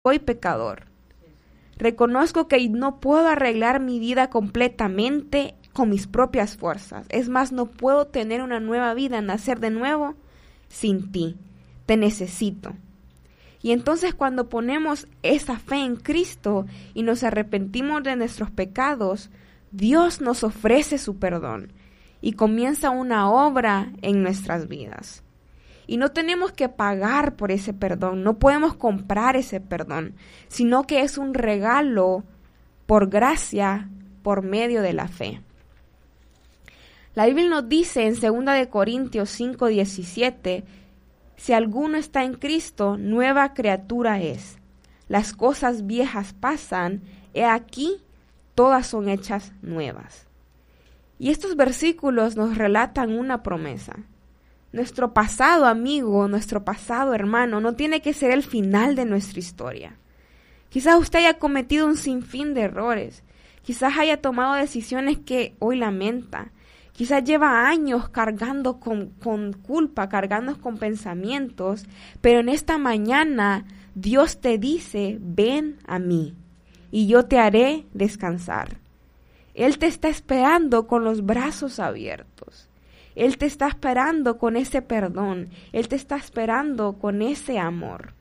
soy pecador. Reconozco que no puedo arreglar mi vida completamente con mis propias fuerzas. Es más, no puedo tener una nueva vida, nacer de nuevo sin ti. Te necesito. Y entonces cuando ponemos esa fe en Cristo y nos arrepentimos de nuestros pecados, Dios nos ofrece su perdón y comienza una obra en nuestras vidas. Y no tenemos que pagar por ese perdón, no podemos comprar ese perdón, sino que es un regalo por gracia, por medio de la fe. La Biblia nos dice en 2 Corintios 5:17, si alguno está en Cristo, nueva criatura es. Las cosas viejas pasan, he aquí, todas son hechas nuevas. Y estos versículos nos relatan una promesa. Nuestro pasado amigo, nuestro pasado hermano, no tiene que ser el final de nuestra historia. Quizás usted haya cometido un sinfín de errores. Quizás haya tomado decisiones que hoy lamenta. Quizás lleva años cargando con culpa, cargando con pensamientos. Pero en esta mañana Dios te dice, ven a mí y yo te haré descansar. Él te está esperando con los brazos abiertos. Él te está esperando con ese perdón. Él te está esperando con ese amor.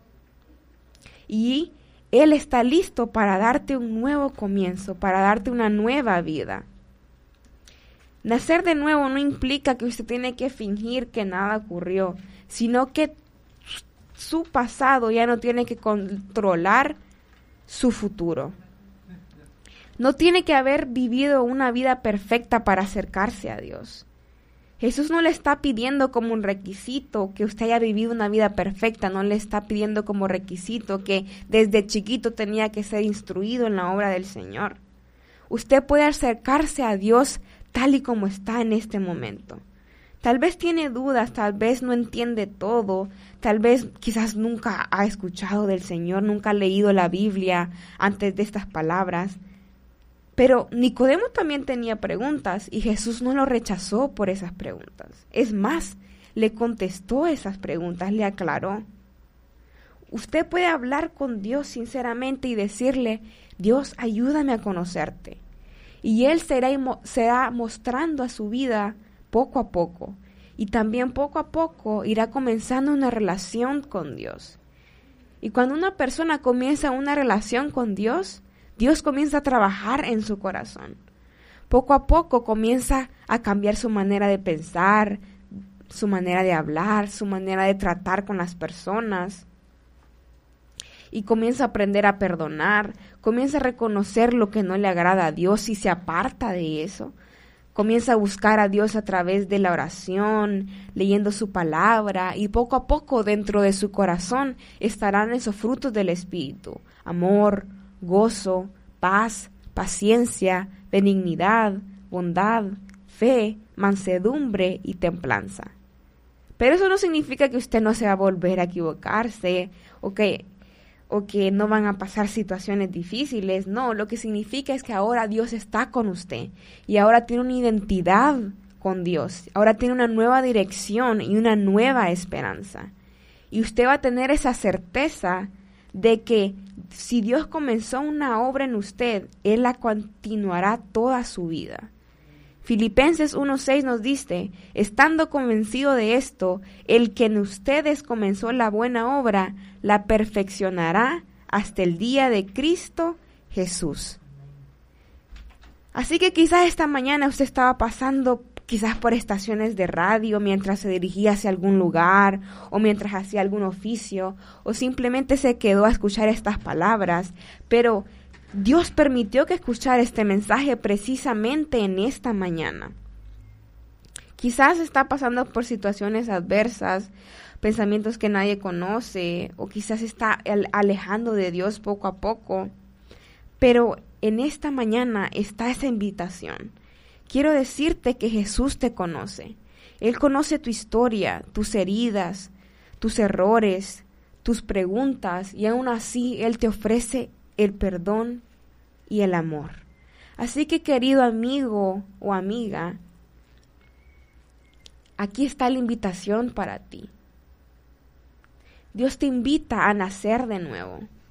Y Él está listo para darte un nuevo comienzo, para darte una nueva vida. Nacer de nuevo no implica que usted tiene que fingir que nada ocurrió, sino que su pasado ya no tiene que controlar su futuro. No tiene que haber vivido una vida perfecta para acercarse a Dios. Jesús no le está pidiendo como un requisito que usted haya vivido una vida perfecta, no le está pidiendo como requisito que desde chiquito tenía que ser instruido en la obra del Señor. Usted puede acercarse a Dios tal y como está en este momento. Tal vez tiene dudas, tal vez no entiende todo, tal vez quizás nunca ha escuchado del Señor, nunca ha leído la Biblia antes de estas palabras. Pero Nicodemo también tenía preguntas y Jesús no lo rechazó por esas preguntas. Es más, le contestó esas preguntas, le aclaró. Usted puede hablar con Dios sinceramente y decirle, Dios, ayúdame a conocerte. Y Él será mostrando a su vida poco a poco. Y también poco a poco irá comenzando una relación con Dios. Y cuando una persona comienza una relación con Dios, Dios comienza a trabajar en su corazón. Poco a poco comienza a cambiar su manera de pensar, su manera de hablar, su manera de tratar con las personas. Y comienza a aprender a perdonar, comienza a reconocer lo que no le agrada a Dios y se aparta de eso. Comienza a buscar a Dios a través de la oración, leyendo su palabra, y poco a poco dentro de su corazón estarán esos frutos del Espíritu: amor, gozo, paz, paciencia, benignidad, bondad, fe, mansedumbre y templanza. Pero eso no significa que usted no se va a volver a equivocarse o que no van a pasar situaciones difíciles. No, lo que significa es que ahora Dios está con usted y ahora tiene una identidad con Dios. Ahora tiene una nueva dirección y una nueva esperanza. Y usted va a tener esa certeza de que si Dios comenzó una obra en usted, Él la continuará toda su vida. Filipenses 1:6 nos dice, estando convencido de esto, el que en ustedes comenzó la buena obra, la perfeccionará hasta el día de Cristo Jesús. Así que quizás esta mañana usted estaba pasando quizás por estaciones de radio mientras se dirigía hacia algún lugar o mientras hacía algún oficio o simplemente se quedó a escuchar estas palabras, pero Dios permitió que escuchara este mensaje precisamente en esta mañana. Quizás está pasando por situaciones adversas, pensamientos que nadie conoce, o quizás está alejando de Dios poco a poco. Pero en esta mañana está esa invitación. Quiero decirte que Jesús te conoce. Él conoce tu historia, tus heridas, tus errores, tus preguntas, y aún así Él te ofrece el perdón y el amor. Así que, querido amigo o amiga, aquí está la invitación para ti. Dios te invita a nacer de nuevo.